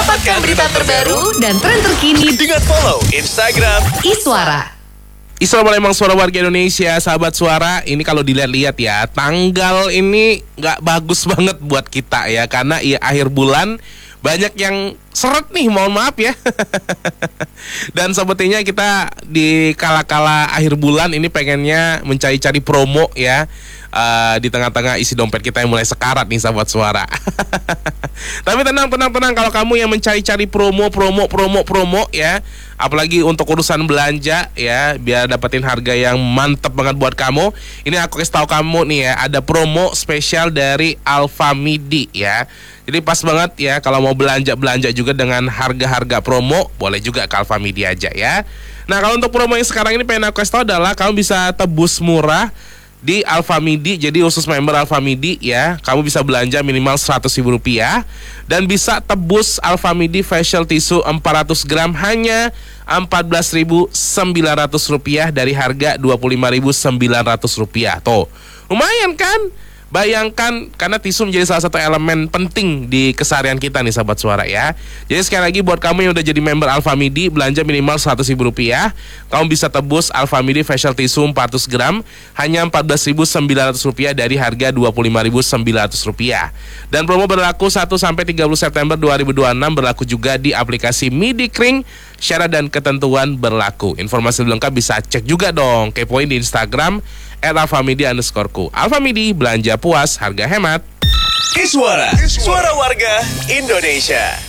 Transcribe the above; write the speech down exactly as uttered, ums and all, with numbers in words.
Dapatkan berita terbaru dan tren terkini dengan follow Instagram Iswara. Islam memang suara warga Indonesia, sahabat suara. Ini kalau dilihat-lihat ya, tanggal ini nggak bagus banget buat kita ya, karena ya akhir bulan banyak yang seret nih, mohon maaf ya. Dan sepertinya kita di kala-kala akhir bulan ini pengennya mencari-cari promo ya, uh, di tengah-tengah isi dompet kita yang mulai sekarat nih, sahabat suara. Tapi tenang, tenang, tenang. Kalau kamu yang mencari-cari promo, promo, promo, promo ya, apalagi untuk urusan belanja ya, biar dapetin harga yang mantep banget buat kamu. Ini aku kasih tahu kamu nih ya, ada promo spesial dari Alfamidi ya. Jadi pas banget ya, kalau mau belanja-belanja juga dengan harga-harga promo, boleh juga ke Alfamidi aja ya. Nah, kalau untuk promo yang sekarang ini pengen aku kasih tahu adalah kamu bisa tebus murah di Alfamidi. Jadi khusus member Alfamidi ya, kamu bisa belanja minimal seratus ribu rupiah dan bisa tebus Alfamidi facial tissue empat ratus gram hanya empat belas ribu sembilan ratus rupiah dari harga dua puluh lima ribu sembilan ratus rupiah. Tuh, lumayan kan? Bayangkan, karena tisu menjadi salah satu elemen penting di keseharian kita nih, sahabat suara ya. Jadi sekali lagi buat kamu yang udah jadi member Alfamidi, belanja minimal seratus ribu rupiah, kamu bisa tebus Alfamidi facial tissue empat ratus gram hanya empat belas ribu sembilan ratus rupiah dari harga dua puluh lima ribu sembilan ratus rupiah. Dan promo berlaku satu sampai tiga puluh September dua ribu dua puluh enam, berlaku juga di aplikasi Midi Kring. Syarat dan ketentuan berlaku. Informasi lengkap bisa cek juga dong, kepoin di Instagram at alfamidi underscore ku. Alfamidi, belanja puas, harga hemat. Iswara, suara warga Indonesia.